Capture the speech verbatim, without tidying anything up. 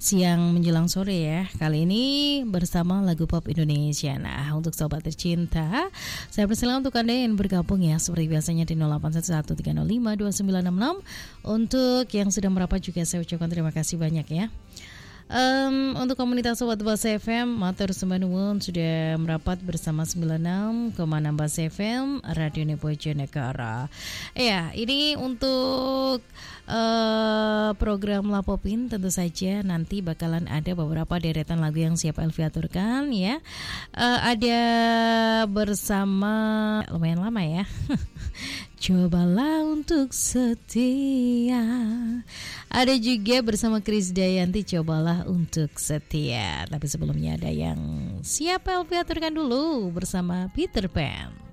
siang menjelang sore ya. Kali ini bersama lagu pop Indonesia. Nah, untuk sobat tercinta, saya persilakan untuk Anda yang bergabung ya seperti biasanya di nol delapan satu satu tiga nol lima dua sembilan enam enam. Untuk yang sudah merapat juga saya ucapkan terima kasih banyak ya. Um, untuk komunitas Sobat Bas F M, Matur Sembah Nuwun sudah merapat bersama sembilan puluh enam koma enam Bas F M Radio Bojonegoro. Ya, ini untuk uh, program Lapopin tentu saja nanti bakalan ada beberapa deretan lagu yang siap Elvi aturkan ya. Uh, ada bersama lumayan lama ya. Cobalah untuk setia. Ada juga bersama Chris Dayanti, cobalah untuk setia. Tapi sebelumnya ada yang siap Elvi aturkan dulu bersama Peter Pan.